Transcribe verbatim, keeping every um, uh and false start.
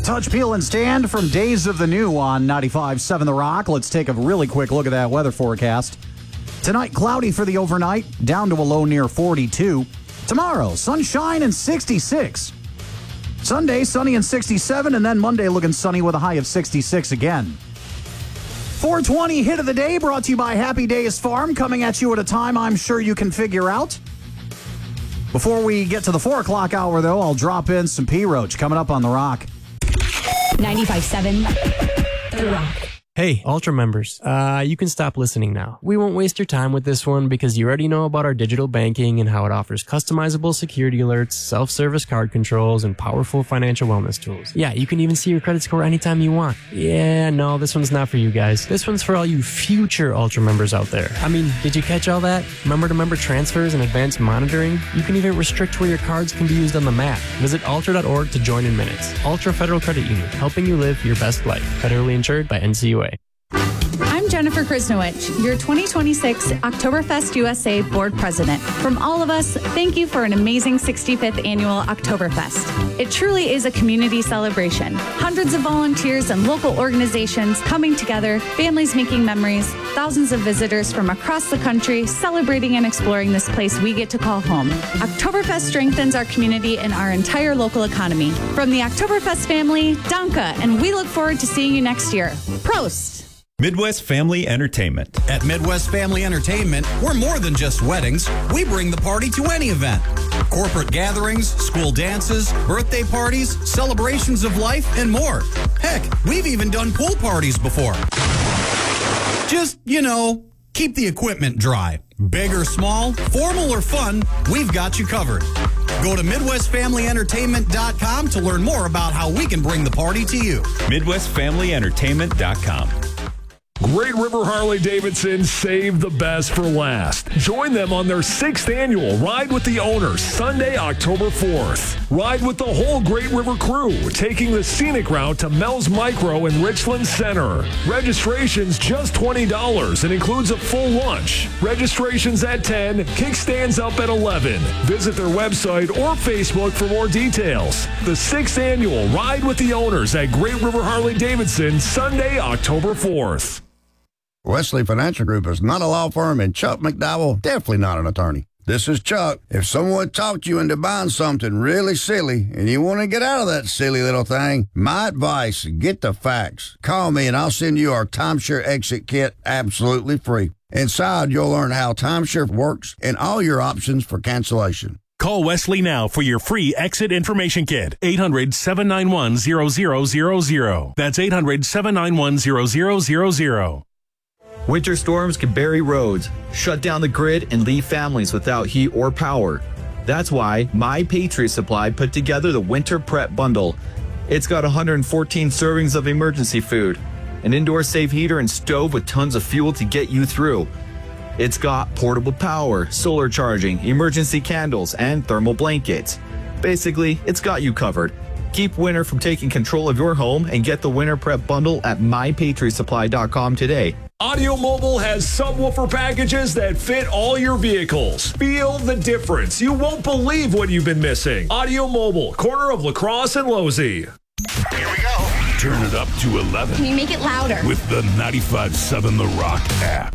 Touch, peel, and stand from Days of the New on ninety-five point seven The Rock. Let's take a really quick look at that weather forecast. Tonight, cloudy for the overnight, down to a low near forty-two. Tomorrow, sunshine and sixty-six. Sunday, sunny and sixty-seven, and then Monday looking sunny with a high of sixty-six again. four twenty hit of the day brought to you by Happy Days Farm, coming at you at a time I'm sure you can figure out. Before we get to the four o'clock hour, though, I'll drop in some P-Roach coming up on The Rock. ninety-five point seven The Rock. Hey, Ultra members, uh, you can stop listening now. We won't waste your time with this one because you already know about our digital banking and how it offers customizable security alerts, self-service card controls, and powerful financial wellness tools. Yeah, you can even see your credit score anytime you want. Yeah, no, this one's not for you guys. This one's for all you future Ultra members out there. I mean, did you catch all that? Member-to-member transfers and advanced monitoring? You can even restrict where your cards can be used on the map. Visit ultra dot org to join in minutes. Ultra Federal Credit Union, helping you live your best life. Federally insured by N C U A. I'm Jennifer Krisnowicz, your twenty twenty-six Oktoberfest U S A Board President. From all of us, thank you for an amazing sixty-fifth Annual Oktoberfest. It truly is a community celebration. Hundreds of volunteers and local organizations coming together, families making memories, thousands of visitors from across the country celebrating and exploring this place we get to call home. Oktoberfest strengthens our community and our entire local economy. From the Oktoberfest family, Danke, and we look forward to seeing you next year. Prost! Midwest Family Entertainment. At Midwest Family Entertainment, we're more than just weddings. We bring the party to any event. Corporate gatherings, school dances, birthday parties, celebrations of life, and more. Heck, we've even done pool parties before. Just, you know, keep the equipment dry. Big or small, formal or fun, we've got you covered. Go to Midwest Family Entertainment dot com to learn more about how we can bring the party to you. Midwest Family Entertainment dot com. Great River Harley-Davidson saved the best for last. Join them on their sixth annual Ride with the Owners, Sunday, October fourth. Ride with the whole Great River crew, taking the scenic route to Mel's Micro in Richland Center. Registration's just twenty dollars and includes a full lunch. Registration's at ten, kickstands up at eleven. Visit their website or Facebook for more details. The sixth annual Ride with the Owners at Great River Harley-Davidson, Sunday, October fourth. Wesley Financial Group is not a law firm, and Chuck McDowell, definitely not an attorney. This is Chuck. If someone talked you into buying something really silly and you want to get out of that silly little thing, my advice, get the facts. Call me and I'll send you our timeshare exit kit absolutely free. Inside, you'll learn how timeshare works and all your options for cancellation. Call Wesley now for your free exit information kit. eight hundred, seven nine one, zero zero zero zero. That's eight hundred, seven nine one, zero zero zero zero. Winter storms can bury roads, shut down the grid, and leave families without heat or power. That's why My Patriot Supply put together the Winter Prep Bundle. It's got one hundred fourteen servings of emergency food, an indoor safe heater and stove with tons of fuel to get you through. It's got portable power, solar charging, emergency candles, and thermal blankets. Basically, it's got you covered. Keep winter from taking control of your home and get the Winter Prep Bundle at my patriot supply dot com today. Audio Mobile has subwoofer packages that fit all your vehicles. Feel the difference. You won't believe what you've been missing. Audio Mobile, corner of La Crosse and Losey. Here we go. Turn it up to eleven. Can you make it louder? With the ninety-five point seven The Rock app.